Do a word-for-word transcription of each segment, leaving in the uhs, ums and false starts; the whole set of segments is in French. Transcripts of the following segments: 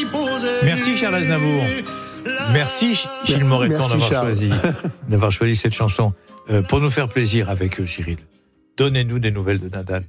Merci Charles Aznavour. Merci Gilles Moreton d'avoir choisi, d'avoir choisi cette chanson euh, pour nous faire plaisir avec eux, Cyril. Donnez-nous des nouvelles de Nadal.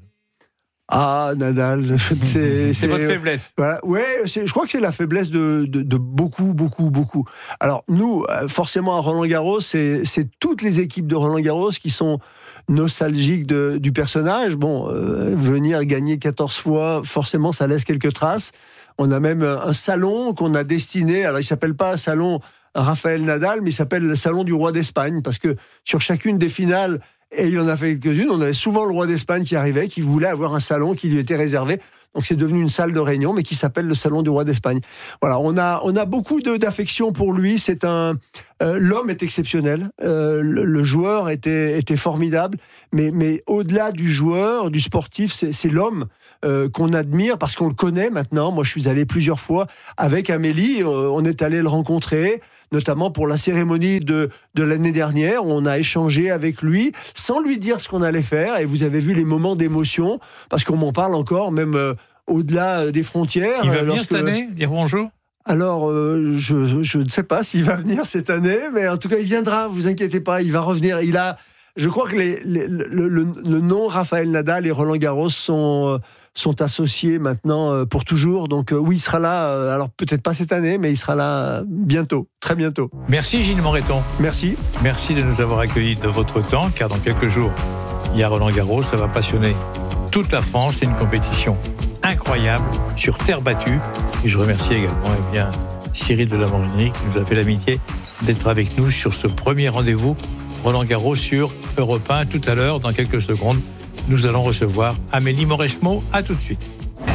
Ah, Nadal, c'est, c'est votre faiblesse. Voilà, ouais, c'est, je crois que c'est la faiblesse de, de, de beaucoup, beaucoup, beaucoup. Alors nous, forcément à Roland-Garros, c'est, c'est toutes les équipes de Roland-Garros qui sont nostalgiques de, du personnage. Bon, euh, venir gagner quatorze fois, forcément, ça laisse quelques traces. On a même un salon qu'on a destiné, alors il s'appelle pas salon Rafael Nadal, mais il s'appelle le salon du roi d'Espagne, parce que sur chacune des finales, et il en a fait quelques-unes, on avait souvent le roi d'Espagne qui arrivait, qui voulait avoir un salon qui lui était réservé. Donc c'est devenu une salle de réunion, mais qui s'appelle le salon du roi d'Espagne. Voilà, on a on a beaucoup de, d'affection pour lui. C'est un euh, l'homme est exceptionnel. Euh, le, le joueur était était formidable, mais mais au-delà du joueur, du sportif, c'est c'est l'homme euh, qu'on admire parce qu'on le connaît maintenant. Moi, je suis allé plusieurs fois avec Amélie. Euh, on est allé le rencontrer, notamment pour la cérémonie de de l'année dernière. On a échangé avec lui sans lui dire ce qu'on allait faire. Et vous avez vu les moments d'émotion parce qu'on m'en parle encore, même euh, au-delà des frontières. Il va venir lorsque... cette année, dire bonjour. Alors, euh, je je ne sais pas s'il va venir cette année, mais en tout cas, il viendra. Vous inquiétez pas, il va revenir. Il a, je crois que les, les, le, le, le nom Rafael Nadal et Roland Garros sont sont associés maintenant pour toujours. Donc euh, oui, il sera là. Alors peut-être pas cette année, mais il sera là bientôt, très bientôt. Merci Gilles Moreton. Merci. Merci de nous avoir accueillis de votre temps, car dans quelques jours, il y a Roland Garros. Ça va passionner toute la France. C'est une compétition incroyable sur terre battue. Et je remercie également eh bien, Cyril de la Morginerie qui nous a fait l'amitié d'être avec nous sur ce premier rendez-vous Roland Garros sur Europe un. Tout à l'heure, dans quelques secondes, nous allons recevoir Amélie Mauresmo. À tout de suite.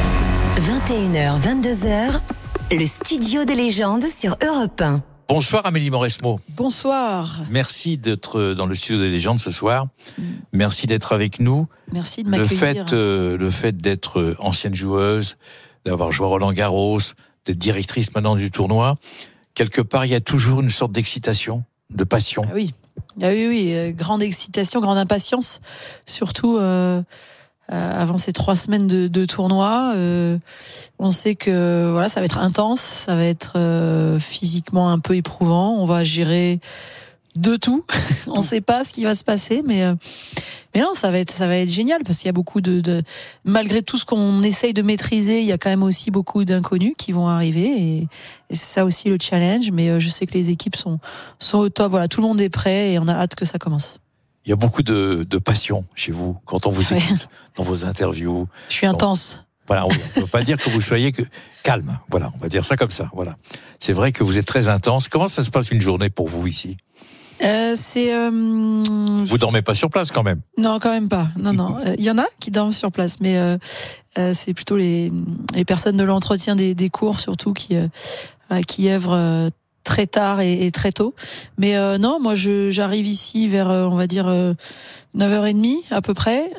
vingt et une heures, vingt-deux heures, le studio des légendes sur Europe un. Bonsoir Amélie Mauresmo. Bonsoir. Merci d'être dans le studio des légendes ce soir. Merci d'être avec nous. Merci de m'accueillir. Le fait, euh, le fait d'être ancienne joueuse, d'avoir joué à Roland Garros, d'être directrice maintenant du tournoi, quelque part il y a toujours une sorte d'excitation, de passion. Ah oui, ah oui, oui, euh, grande excitation, grande impatience, surtout euh, euh, avant ces trois semaines de, de tournoi. Euh, on sait que voilà, ça va être intense, ça va être euh, physiquement un peu éprouvant. On va gérer de tout. On ne sait pas ce qui va se passer, mais euh, mais non, ça va être ça va être génial parce qu'il y a beaucoup de, de malgré tout ce qu'on essaye de maîtriser, il y a quand même aussi beaucoup d'inconnus qui vont arriver et, et c'est ça aussi le challenge. Mais euh, je sais que les équipes sont sont au top. Voilà, tout le monde est prêt et on a hâte que ça commence. Il y a beaucoup de, de passion chez vous quand on vous écoute ouais. dans vos interviews. Je suis intense. Donc, voilà, on ne peut pas dire que vous soyez que calme. Voilà, on va dire ça comme ça. Voilà, c'est vrai que vous êtes très intense. Comment ça se passe une journée pour vous ici? Euh, c'est. Euh, Vous dormez pas sur place quand même? Non, quand même pas. Non, non. Il euh, y en a qui dorment sur place, mais euh, euh, c'est plutôt les les personnes de l'entretien des, des cours surtout qui euh, qui œuvrent euh, très tard et, et très tôt. Mais euh, non, moi je j'arrive ici vers euh, on va dire euh, neuf heures trente à peu près.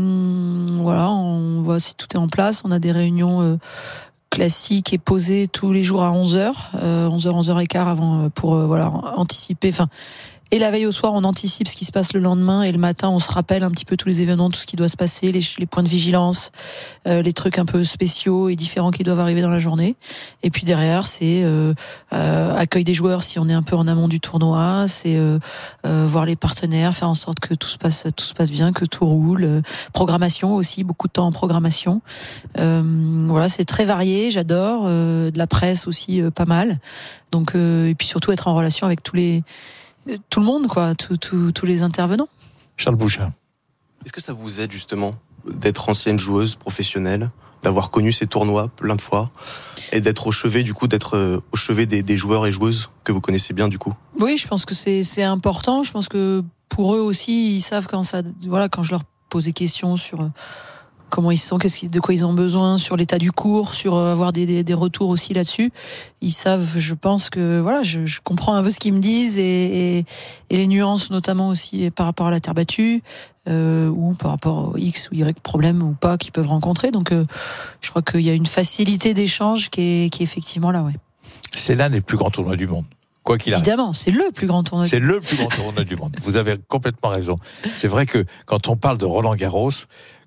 Euh, voilà, on voit si tout est en place. On a des réunions. Euh, classique et posé tous les jours à onze heures, euh, onze heures, onze heures quinze avant pour euh, voilà anticiper. Enfin, et la veille au soir, on anticipe ce qui se passe le lendemain et le matin, on se rappelle un petit peu tous les événements, tout ce qui doit se passer, les, les points de vigilance, euh, les trucs un peu spéciaux et différents qui doivent arriver dans la journée. Et puis derrière, c'est euh, euh, accueil des joueurs si on est un peu en amont du tournoi, c'est euh, euh, voir les partenaires, faire en sorte que tout se passe, tout se passe bien, que tout roule. Euh, programmation aussi, beaucoup de temps en programmation. Euh, voilà, c'est très varié, j'adore. Euh, de la presse aussi, euh, pas mal. Donc euh, et puis surtout être en relation avec tous les tout le monde, quoi, tous tout, tous les intervenants. Charles Bouchin. Est-ce que ça vous aide justement d'être ancienne joueuse professionnelle, d'avoir connu ces tournois plein de fois et d'être au chevet du coup, d'être au chevet des, des joueurs et joueuses que vous connaissez bien du coup? Oui, je pense que c'est c'est important. Je pense que pour eux aussi, ils savent quand ça, voilà, quand je leur pose des questions sur comment ils sont, qu'est-ce, de quoi ils ont besoin, sur l'état du cours, sur avoir des, des, des retours aussi là-dessus. Ils savent, je pense que voilà, je, je comprends un peu ce qu'ils me disent et, et, et les nuances notamment aussi par rapport à la terre battue euh, ou par rapport au X ou Y problème ou pas qu'ils peuvent rencontrer. Donc euh, je crois qu'il y a une facilité d'échange qui est, qui est effectivement là, ouais. C'est l'un des plus grands tournois du monde. Quoi qu'il arrive. Évidemment, c'est le plus grand tournoi. C'est le plus grand tournoi du monde. Vous avez complètement raison. C'est vrai que quand on parle de Roland Garros,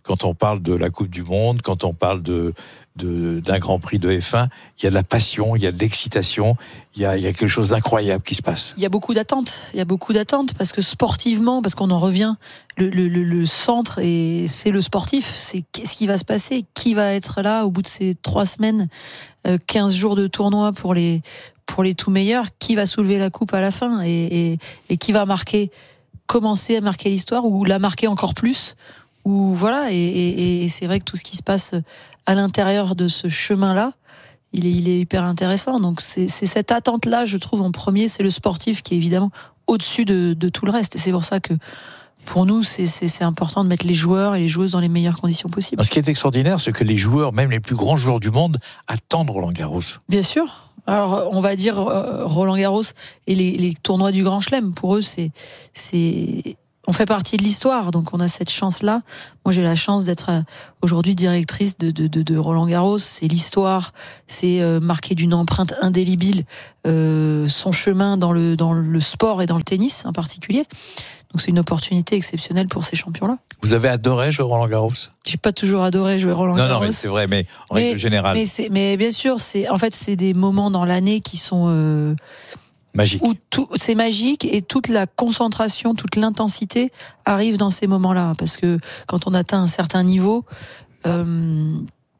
quand on parle de la Coupe du Monde, quand on parle de, de, d'un Grand Prix de F un, il y a de la passion, il y a de l'excitation, il y a, il y a quelque chose d'incroyable qui se passe. Il y a beaucoup d'attentes, il y a beaucoup d'attentes parce que sportivement, parce qu'on en revient, le, le, le centre, et c'est le sportif, c'est qu'est-ce qui va se passer, qui va être là au bout de ces trois semaines, euh, quinze jours de tournoi pour les, pour les tout meilleurs, qui va soulever la coupe à la fin et, et, et qui va marquer, commencer à marquer l'histoire ou la marquer encore plus. Ou voilà, et, et, et c'est vrai que tout ce qui se passe à l'intérieur de ce chemin-là, il est, il est hyper intéressant. Donc c'est, c'est cette attente-là, je trouve, en premier, c'est le sportif qui est évidemment au-dessus de, de tout le reste. Et c'est pour ça que pour nous, c'est, c'est, c'est important de mettre les joueurs et les joueuses dans les meilleures conditions possibles. Ce qui est extraordinaire, c'est que les joueurs, même les plus grands joueurs du monde, attendent Roland-Garros. Bien sûr. Alors, on va dire euh, Roland-Garros et les, les tournois du Grand Chelem. Pour eux, c'est... c'est on fait partie de l'histoire, donc on a cette chance-là. Moi, j'ai la chance d'être euh, aujourd'hui directrice de, de, de, de Roland-Garros. C'est l'histoire, c'est euh, marquer d'une empreinte indélébile euh, son chemin dans le, dans le sport et dans le tennis en particulier. Donc c'est une opportunité exceptionnelle pour ces champions-là. Vous avez adoré jouer Roland-Garros ? J'ai pas toujours adoré jouer Roland-Garros. Non, non, mais c'est vrai, mais en mais, règle générale. Mais, c'est, mais bien sûr, c'est, en fait, c'est des moments dans l'année qui sont... Euh, Magique. Où tout, c'est magique et toute la concentration, toute l'intensité arrive dans ces moments-là. Parce que quand on atteint un certain niveau, euh,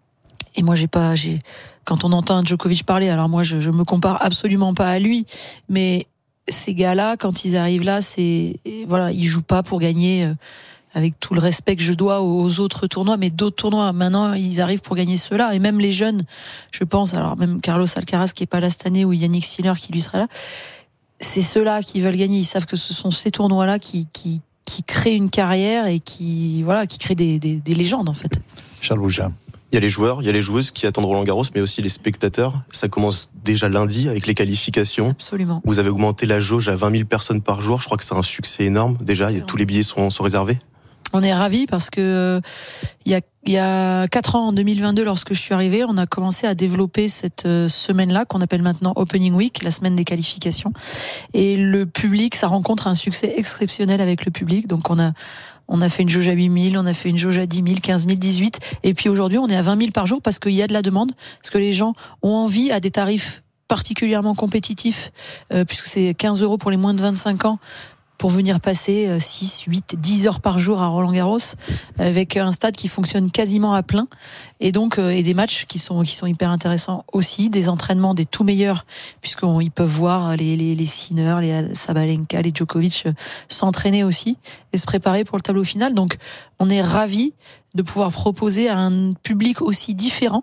et moi j'ai pas, j'ai, quand on entend Djokovic parler, alors moi je, je me compare absolument pas à lui, mais ces gars-là, quand ils arrivent là, c'est, voilà, ils jouent pas pour gagner. Euh, avec tout le respect que je dois aux autres tournois, mais d'autres tournois, maintenant, ils arrivent pour gagner ceux-là. Et même les jeunes, je pense, alors même Carlos Alcaraz qui est pas là cette année, ou Yannick Sinner qui lui sera là, c'est ceux-là qui veulent gagner. Ils savent que ce sont ces tournois-là qui, qui, qui créent une carrière et qui, voilà, qui créent des, des, des légendes, en fait. Charles Bougin. Il y a les joueurs, il y a les joueuses qui attendent Roland-Garros, mais aussi les spectateurs. Ça commence déjà lundi avec les qualifications. Absolument. Vous avez augmenté la jauge à vingt mille personnes par jour. Je crois que c'est un succès énorme. Déjà, il y a, tous les billets sont, sont réservés. On est ravis parce que euh, il y a il y a quatre ans, en deux mille vingt-deux, lorsque je suis arrivée, on a commencé à développer cette euh, semaine-là qu'on appelle maintenant Opening Week, la semaine des qualifications. Et le public, ça rencontre un succès exceptionnel avec le public. Donc on a on a fait une jauge à huit mille, on a fait une jauge à dix mille, quinze mille, dix-huit. Et puis aujourd'hui, on est à vingt mille par jour parce qu'il y a de la demande, parce que les gens ont envie à des tarifs particulièrement compétitifs, euh, puisque c'est quinze euros pour les moins de vingt-cinq ans. Pour venir passer six, huit, dix heures par jour à Roland-Garros, avec un stade qui fonctionne quasiment à plein, et donc et des matchs qui sont qui sont hyper intéressants aussi, des entraînements des tout meilleurs, puisqu'ils peuvent voir les les les Sinner, les Sabalenka, les Djokovic s'entraîner aussi et se préparer pour le tableau final. Donc on est ravis de pouvoir proposer à un public aussi différent,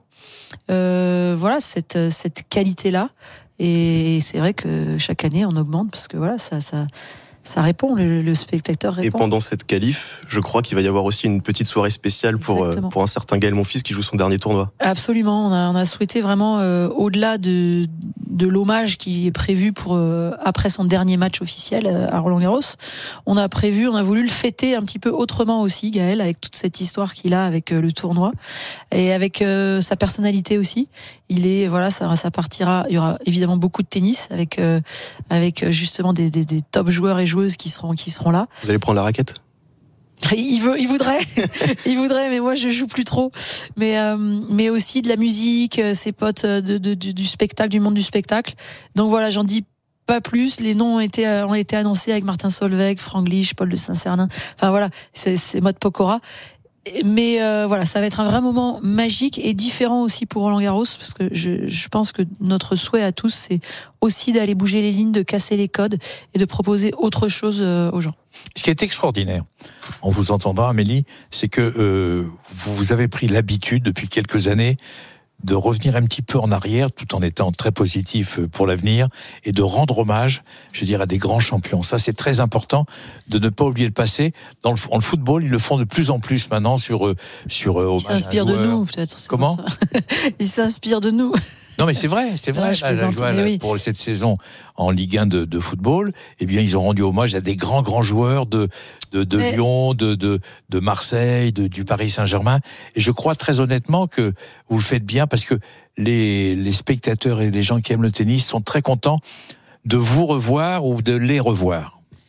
euh, voilà cette cette qualité là. Et c'est vrai que chaque année on augmente parce que voilà ça ça Ça répond, le, le spectateur répond. Et pendant cette qualif, je crois qu'il va y avoir aussi une petite soirée spéciale pour, pour un certain Gaël Monfils qui joue son dernier tournoi. Absolument, on a, on a souhaité vraiment, euh, au-delà de, de l'hommage qui est prévu pour, euh, après son dernier match officiel euh, à Roland-Garros, on a prévu, on a voulu le fêter un petit peu autrement aussi, Gaël, avec toute cette histoire qu'il a avec euh, le tournoi, et avec euh, sa personnalité aussi. Il est, voilà, ça, ça partira, il y aura évidemment beaucoup de tennis, avec, euh, avec justement des, des, des top joueurs et joueuses qui seront qui seront là. Vous allez prendre la raquette ? Il veut, il voudrait, il voudrait, mais moi je joue plus trop. Mais euh, mais aussi de la musique, ses potes de, de, du, du spectacle, du monde du spectacle. Donc voilà, j'en dis pas plus. Les noms ont été ont été annoncés avec Martin Solveig, Franck Lich, Paul de Saint-Cernin. Enfin voilà, c'est c'est Maud Pokora. Mais euh, voilà, ça va être un vrai moment magique et différent aussi pour Roland-Garros, parce que je, je pense que notre souhait à tous, c'est aussi d'aller bouger les lignes, de casser les codes et de proposer autre chose aux gens. Ce qui est extraordinaire, en vous entendant, Amélie, c'est que euh, vous avez pris l'habitude depuis quelques années de revenir un petit peu en arrière, tout en étant très positif pour l'avenir, et de rendre hommage, je veux dire, à des grands champions. Ça, c'est très important de ne pas oublier le passé. Dans le, en le football, ils le font de plus en plus maintenant sur sur hommage. Ils s'inspirent de nous, peut-être. Comment ? Ils s'inspirent de nous. Non, mais c'est vrai, c'est vrai. Ouais, là, la joie, oui. Pour cette saison en Ligue un de, de football, eh bien, ils ont rendu hommage à des grands, grands joueurs de, de, de mais... Lyon, de, de, de Marseille, de, du Paris Saint-Germain. Et je crois très honnêtement que vous le faites bien parce que les, les spectateurs et les gens qui aiment le tennis sont très contents de vous revoir ou de les revoir.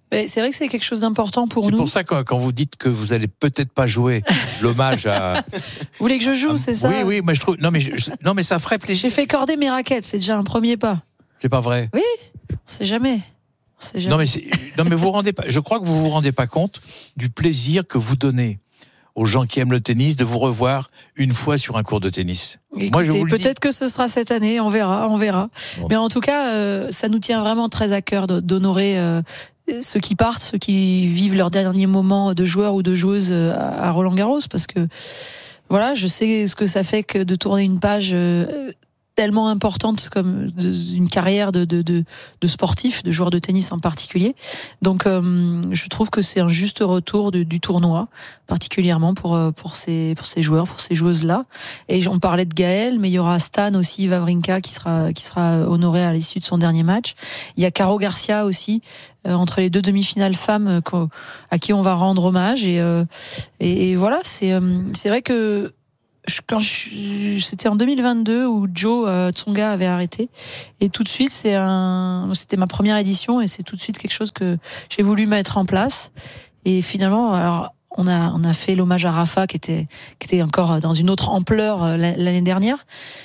Mais c'est vrai que c'est quelque chose d'important pour c'est nous. C'est pour ça que quand vous dites que vous allez peut-être pas jouer l'hommage à. Vous voulez que je joue, à... c'est ça? Oui, oui, mais je trouve. Non, mais je... non, mais ça ferait plaisir. J'ai fait corder mes raquettes, c'est déjà un premier pas. C'est pas vrai. Oui, on sait jamais. On sait jamais. Non, mais c'est... non, mais vous rendez pas. Je crois que vous vous rendez pas compte du plaisir que vous donnez aux gens qui aiment le tennis de vous revoir une fois sur un cours de tennis. Écoutez, Moi, je vous le peut-être dis. que ce sera cette année, on verra, on verra. Bon. Mais en tout cas, euh, ça nous tient vraiment très à cœur d'honorer euh, ceux qui partent, ceux qui vivent leur dernier moment de joueur ou de joueuse à Roland-Garros, parce que voilà, je sais ce que ça fait que de tourner une page euh, tellement importante comme une carrière de, de, de, de sportif, de joueur de tennis en particulier. Donc euh, je trouve que c'est un juste retour de, du tournoi, particulièrement pour, pour, ces, pour ces joueurs, pour ces joueuses-là. Et on parlait de Gaël, mais il y aura Stan aussi, Wawrinka, qui sera, qui sera honoré à l'issue de son dernier match. Il y a Caro Garcia aussi, euh, entre les deux demi-finales femmes, euh, à qui on va rendre hommage. Et, euh, et, et voilà, c'est, euh, c'est vrai que quand je, c'était en deux mille vingt-deux où Joe euh, Tsonga avait arrêté, et tout de suite c'est un, c'était ma première édition et c'est tout de suite quelque chose que j'ai voulu mettre en place. Et finalement, alors on a on a fait l'hommage à Rafa qui était qui était encore dans une autre ampleur l'année dernière,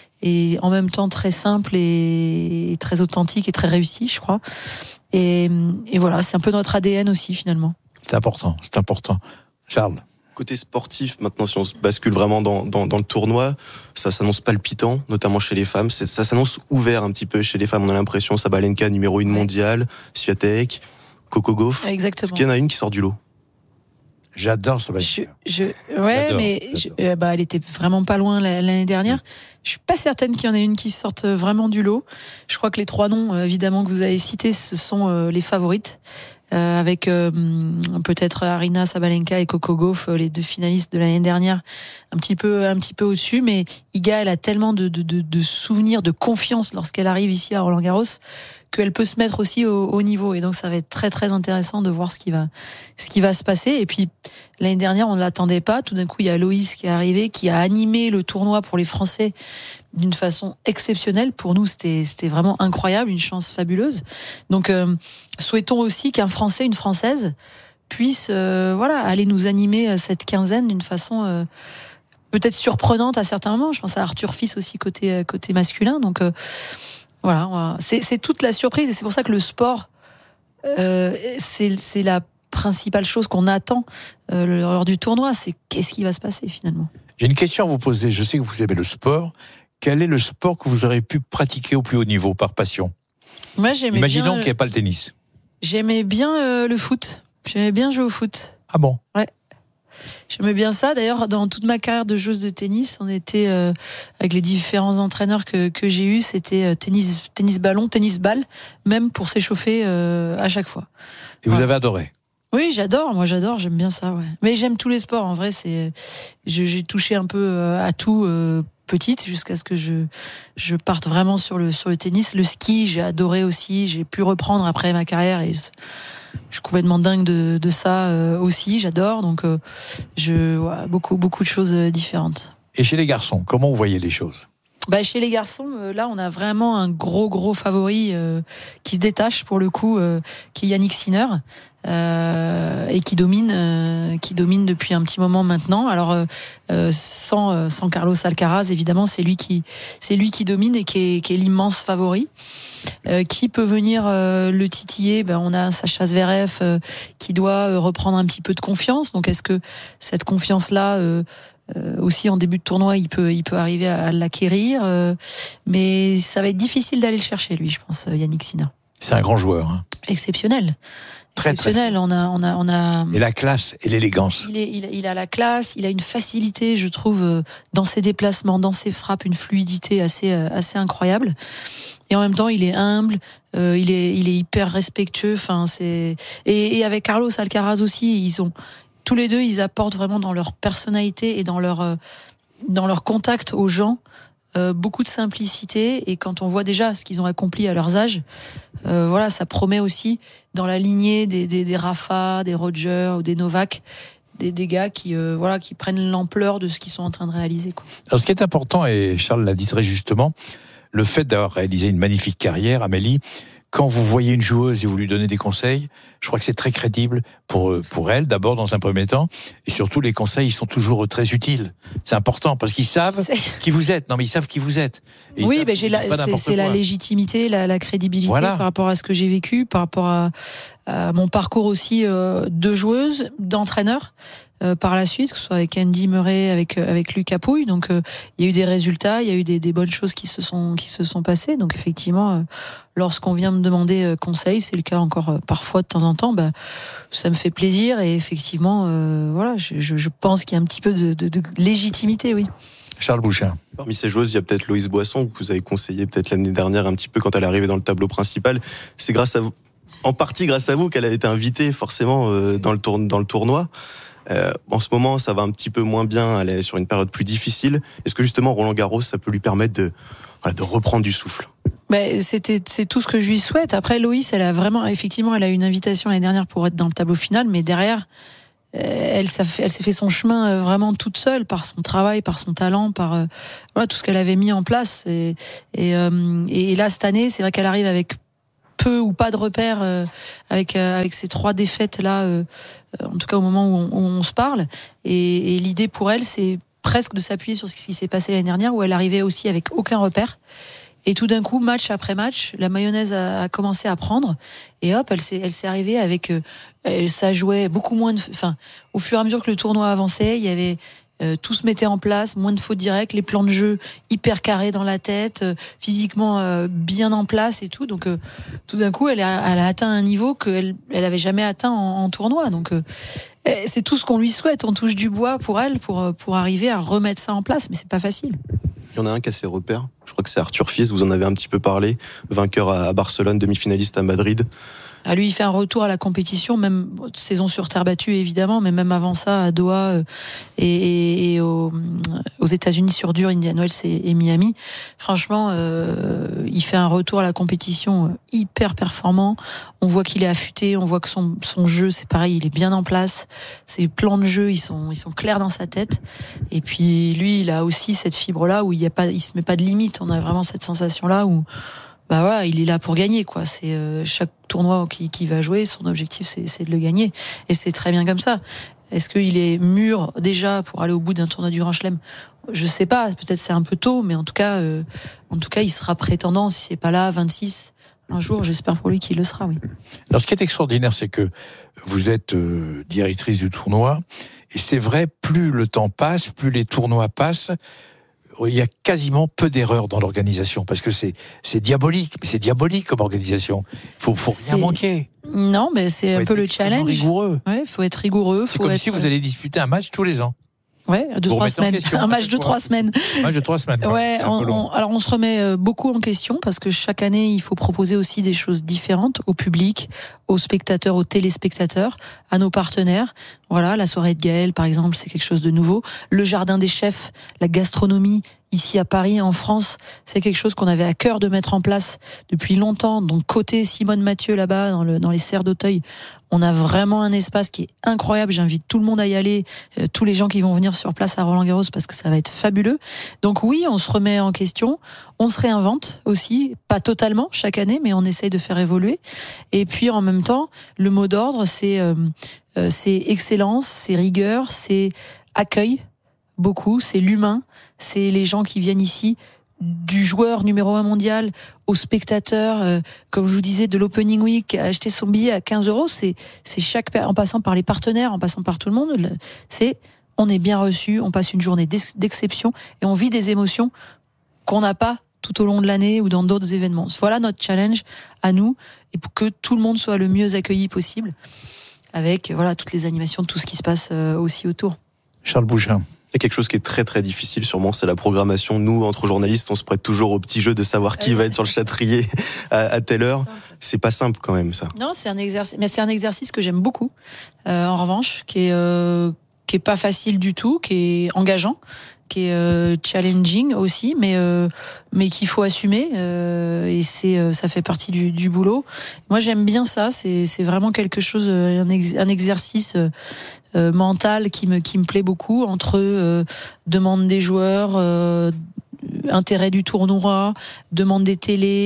et en même temps très simple et très authentique et très réussi, je crois. Et, et voilà, c'est un peu notre A D N aussi finalement. C'est important, c'est important. Charles. Côté sportif, maintenant, si on se bascule vraiment dans, dans, dans le tournoi, ça s'annonce palpitant, notamment chez les femmes. C'est, ça s'annonce ouvert un petit peu chez les femmes. On a l'impression, Sabalenka, numéro une mondiale, Swiatek, Coco Gauff. Exactement. Est-ce qu'il y en a une qui sort du lot? J'adore Sabalenka. Je, je, ouais, j'adore, mais je, euh, bah, elle était vraiment pas loin l'année dernière. Mmh. Je suis pas certaine qu'il y en ait une qui sorte vraiment du lot. Je crois que les trois noms, évidemment, que vous avez cités, ce sont euh, les favorites. Euh, avec euh, peut-être Aryna Sabalenka et Coco Gauff, les deux finalistes de l'année dernière, un petit peu, un petit peu au-dessus. Mais Iga, elle a tellement de, de, de, de souvenirs, de confiance lorsqu'elle arrive ici à Roland-Garros, qu'elle peut se mettre aussi au, au niveau. Et donc, ça va être très, très intéressant de voir ce qui va, ce qui va se passer. Et puis, l'année dernière, on ne l'attendait pas. Tout d'un coup, il y a Loïs qui est arrivé, qui a animé le tournoi pour les Français d'une façon exceptionnelle. Pour nous, c'était, c'était vraiment incroyable, une chance fabuleuse. Donc, euh, souhaitons aussi qu'un Français, une Française, puisse euh, voilà, aller nous animer cette quinzaine d'une façon euh, peut-être surprenante à certains moments. Je pense à Arthur Fils aussi côté, côté masculin. Donc, euh, voilà, c'est, c'est toute la surprise. Et c'est pour ça que le sport, euh, c'est, c'est la principale chose qu'on attend euh, lors du tournoi. C'est qu'est-ce qui va se passer finalement. J'ai une question à vous poser. Je sais que vous aimez le sport. Quel est le sport que vous aurez pu pratiquer au plus haut niveau par passion? Moi, j'aimais Imaginons bien, qu'il n'y ait pas le tennis. J'aimais bien euh, le foot. J'aimais bien jouer au foot. Ah bon? Ouais. J'aimais bien ça. D'ailleurs, dans toute ma carrière de joueuse de tennis, on était euh, avec les différents entraîneurs que, que j'ai eus, c'était euh, tennis, tennis ballon, tennis balle, même pour s'échauffer euh, à chaque fois. Et vous voilà. avez adoré? Oui, j'adore. Moi, j'adore. J'aime bien ça. Ouais. Mais j'aime tous les sports. En vrai, c'est, je, j'ai touché un peu à tout. Euh, petite jusqu'à ce que je je parte vraiment sur le sur le tennis. Le ski, j'ai adoré aussi. J'ai pu reprendre après ma carrière et je suis complètement dingue de de ça euh, aussi. J'adore. Donc euh, je ouais, beaucoup beaucoup de choses différentes. Et chez les garçons, comment vous voyez les choses? Bah chez les garçons, euh, là on a vraiment un gros gros favori euh, qui se détache pour le coup, euh, qui est Yannick Sinner. Euh, et qui domine, euh, qui domine depuis un petit moment maintenant. Alors euh, euh, sans euh, sans Carlos Alcaraz, évidemment, c'est lui qui c'est lui qui domine et qui est, qui est l'immense favori. Euh, qui peut venir euh, le titiller? Ben on a Sacha Zverev euh, qui doit euh, reprendre un petit peu de confiance. Donc est-ce que cette confiance-là euh, euh, aussi en début de tournoi, il peut il peut arriver à, à l'acquérir, euh, mais ça va être difficile d'aller le chercher, lui, je pense, Yannick Sinner. C'est un grand joueur. Hein. Exceptionnel. Très, exceptionnel. Très on a, on a, on a. Et la classe et l'élégance. Il, est, il, il a la classe, il a une facilité, je trouve, dans ses déplacements, dans ses frappes, une fluidité assez, assez incroyable. Et en même temps, il est humble, euh, il est, il est hyper respectueux. Enfin, c'est et, et avec Carlos Alcaraz aussi, ils ont tous les deux, ils apportent vraiment dans leur personnalité et dans leur, dans leur contact aux gens. Euh, beaucoup de simplicité, et quand on voit déjà ce qu'ils ont accompli à leurs âges, euh, voilà, ça promet aussi dans la lignée des, des, des Rafa, des Roger ou des Novak, des, des gars qui, euh, voilà, qui prennent l'ampleur de ce qu'ils sont en train de réaliser, quoi. Alors, ce qui est important, et Charles l'a dit très justement, le fait d'avoir réalisé une magnifique carrière, Amélie, quand vous voyez une joueuse et vous lui donnez des conseils, je crois que c'est très crédible pour, pour elle, d'abord dans un premier temps, et surtout les conseils, ils sont toujours très utiles. C'est important, parce qu'ils savent c'est... qui vous êtes. Non, mais ils savent qui vous êtes. Et oui, mais j'ai la, c'est, c'est la légitimité, la, la crédibilité voilà. par rapport à ce que j'ai vécu, par rapport à, à mon parcours aussi euh, de joueuse, d'entraîneur. Euh, par la suite, que ce soit avec Andy Murray, avec euh, avec Lucas Pouille, donc euh, il y a eu des résultats, il y a eu des, des bonnes choses qui se sont qui se sont passées. Donc effectivement, euh, lorsqu'on vient me demander euh, conseil, c'est le cas encore euh, parfois de temps en temps, bah ça me fait plaisir et effectivement, euh, voilà, je, je, je pense qu'il y a un petit peu de, de, de légitimité, oui. Charles Bouchin. Parmi ces joueuses, il y a peut-être Loïse Boisson que vous avez conseillé peut-être l'année dernière un petit peu quand elle est arrivée dans le tableau principal. C'est grâce à vous, en partie grâce à vous, qu'elle a été invitée forcément euh, dans le tour, dans le tournoi. Euh, en ce moment, ça va un petit peu moins bien. Elle est sur une période plus difficile. Est-ce que justement Roland Garros, ça peut lui permettre de, voilà, de reprendre du souffle? Ben, c'était, c'est tout ce que je lui souhaite. Après, Loïs, elle a vraiment, effectivement, elle a eu une invitation l'année dernière pour être dans le tableau final, mais derrière, elle, ça fait, elle s'est fait son chemin vraiment toute seule par son travail, par son talent, par euh, voilà tout ce qu'elle avait mis en place. Et, et, euh, et là, cette année, c'est vrai qu'elle arrive avec peu ou pas de repères euh, avec euh, avec ces trois défaites là, euh, en tout cas au moment où on, où on se parle. Et, et l'idée pour elle, c'est presque de s'appuyer sur ce qui s'est passé l'année dernière, où elle arrivait aussi avec aucun repère. Et tout d'un coup, match après match, la mayonnaise a, a commencé à prendre. Et hop, elle s'est, elle s'est arrivée avec, euh, ça jouait beaucoup moins de, enfin, au fur et à mesure que le tournoi avançait, il y avait Euh, tout se mettait en place, moins de fautes directes, les plans de jeu hyper carrés dans la tête, euh, physiquement euh, bien en place et tout. Donc euh, tout d'un coup, elle a, elle a atteint un niveau qu'elle elle avait jamais atteint en, en tournoi. Donc euh, c'est tout ce qu'on lui souhaite. On touche du bois pour elle, pour pour arriver à remettre ça en place, mais c'est pas facile. Il y en a un qui a ses repères. Je crois que c'est Arthur Fils. Vous en avez un petit peu parlé, vainqueur à Barcelone, demi-finaliste à Madrid. Ah, lui, il fait un retour à la compétition, même saison sur terre battue évidemment, mais même avant ça à Doha euh, et, et aux, aux États-Unis sur dur, Indian Wells et, et Miami. Franchement, euh, il fait un retour à la compétition hyper performant. On voit qu'il est affûté, on voit que son son jeu, c'est pareil, il est bien en place. Ses plans de jeu, ils sont ils sont clairs dans sa tête. Et puis lui, il a aussi cette fibre là où il y a pas, il se met pas de limite. On a vraiment cette sensation là où bah voilà, il est là pour gagner, quoi. C'est euh, chaque tournoi qui, qui va jouer, son objectif c'est, c'est de le gagner, et c'est très bien comme ça. Est-ce qu'il est mûr déjà pour aller au bout d'un tournoi du Grand Chelem? Je sais pas, peut-être c'est un peu tôt, mais en tout cas, euh, en tout cas, il sera prétendant si c'est pas là, vingt-six un jour. J'espère pour lui qu'il le sera, oui. Alors, ce qui est extraordinaire, c'est que vous êtes euh, directrice du tournoi, et c'est vrai, plus le temps passe, plus les tournois passent. Il y a quasiment peu d'erreurs dans l'organisation, parce que c'est, c'est diabolique, mais c'est diabolique comme organisation. Il faut, faut rien manquer. Non, mais c'est faut un peu le challenge. Rigoureux. Ouais, faut être rigoureux. C'est faut comme être... si vous allez disputer un match tous les ans. Ouais, deux trois semaines. Un match de trois semaines. Un match de trois semaines. Ouais, on, on, alors on se remet beaucoup en question parce que chaque année il faut proposer aussi des choses différentes au public, aux spectateurs, aux téléspectateurs, à nos partenaires. Voilà, la soirée de Gaël par exemple, c'est quelque chose de nouveau. Le jardin des chefs, la gastronomie ici à Paris, en France, c'est quelque chose qu'on avait à cœur de mettre en place depuis longtemps. Donc côté Simone Mathieu là-bas, dans, le, dans les serres d'Auteuil, on a vraiment un espace qui est incroyable. J'invite tout le monde à y aller, euh, tous les gens qui vont venir sur place à Roland-Garros, parce que ça va être fabuleux. Donc oui, on se remet en question, on se réinvente aussi, pas totalement chaque année, mais on essaye de faire évoluer. Et puis en même temps, le mot d'ordre, c'est, euh, euh, c'est excellence, c'est rigueur, c'est accueil, beaucoup, c'est l'humain, c'est les gens qui viennent ici, du joueur numéro un mondial au spectateur, euh, comme je vous disais, de l'opening week, à acheter son billet à quinze euros, c'est, c'est chaque, en passant par les partenaires, en passant par tout le monde, c'est, on est bien reçu, on passe une journée d'exception et on vit des émotions qu'on n'a pas tout au long de l'année ou dans d'autres événements. Voilà notre challenge à nous, et pour que tout le monde soit le mieux accueilli possible, avec, voilà, toutes les animations, tout ce qui se passe euh, aussi autour. Charles Bouchin. Il y a quelque chose qui est très très difficile sûrement, c'est la programmation. Nous, entre journalistes, on se prête toujours au petit jeu de savoir qui va être sur le châtrier à, à telle heure. C'est pas simple quand même, ça. Non, c'est un exercice, mais c'est un exercice que j'aime beaucoup. Euh, en revanche, qui est euh, qui est pas facile du tout, qui est engageant, qui est euh, challenging aussi, mais euh, mais qu'il faut assumer. Euh, et c'est euh, ça fait partie du, du boulot. Moi, j'aime bien ça. C'est c'est vraiment quelque chose, un, ex, un exercice. Euh, Euh, mental qui me qui me plaît beaucoup, entre euh, demande des joueurs, euh, intérêt du tournoi, demande des télés,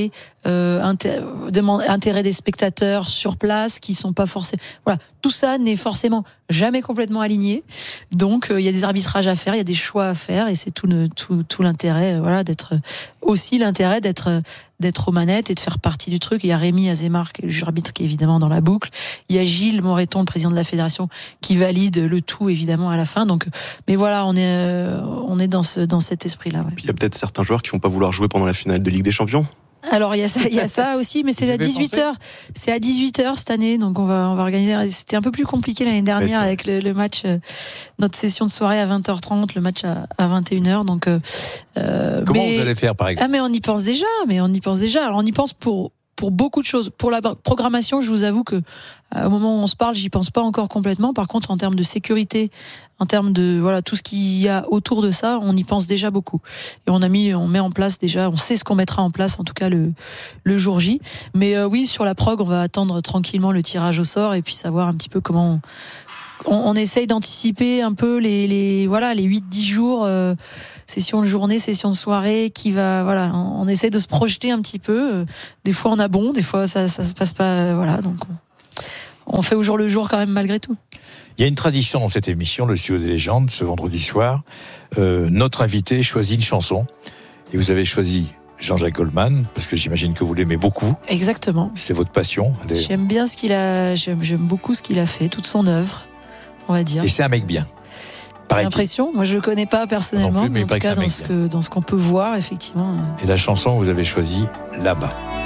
euh, inté- demande, intérêt des spectateurs sur place qui sont pas forcément. Voilà, tout ça n'est forcément jamais complètement aligné. Donc il euh, y a des arbitrages à faire, il y a des choix à faire, et c'est tout, le, tout, tout l'intérêt, euh, voilà, d'être aussi l'intérêt d'être d'être aux manettes et de faire partie du truc. Il y a Rémi Azémar, qui est le juge arbitre, qui est évidemment dans la boucle. Il y a Gilles Moreton, le président de la fédération, qui valide le tout évidemment à la fin. Donc, mais voilà, on est euh, on est dans ce dans cet esprit-là. Ouais. Puis il y a peut-être certains joueurs qui vont pas vouloir jouer pendant la finale de Ligue des Champions. Alors il y a ça, il y a ça aussi, mais c'est à dix-huit heures. C'est à dix-huit heures cette année, donc on va on va organiser. C'était un peu plus compliqué l'année dernière avec le, le match, euh, notre session de soirée à vingt heures trente, le match à, à vingt et une heures. Donc euh, comment mais, vous allez faire par exemple? Ah mais on y pense déjà, mais on y pense déjà. Alors on y pense pour pour beaucoup de choses. Pour la programmation, je vous avoue que au moment où on se parle, j'y pense pas encore complètement. Par contre, en termes de sécurité, en termes de voilà tout ce qu'il y a autour de ça, on y pense déjà beaucoup. Et on a mis, on met en place déjà, on sait ce qu'on mettra en place en tout cas le le jour J. Mais euh, oui, sur la prog, on va attendre tranquillement le tirage au sort et puis savoir un petit peu comment on, on, on essaye d'anticiper un peu les les voilà les huit dix jours. Euh, session de journée, session de soirée, qui va, voilà, on, on essaie de se projeter un petit peu. Des fois on a bon, des fois ça, ça se passe pas, voilà, donc on, on fait au jour le jour quand même malgré tout. Il y a une tradition dans cette émission, le Studio des légendes, ce vendredi soir. Euh, notre invité choisit une chanson, et vous avez choisi Jean-Jacques Goldman, parce que j'imagine que vous l'aimez beaucoup. Exactement. C'est votre passion. Elle est... J'aime bien ce qu'il a, j'aime, j'aime beaucoup ce qu'il a fait, toute son œuvre, on va dire. Et c'est un mec bien. J'ai l'impression, moi je le connais pas personnellement, plus, mais mais en tout cas dans ce, que, dans ce qu'on peut voir effectivement. Et la chanson vous avez choisi Là-bas.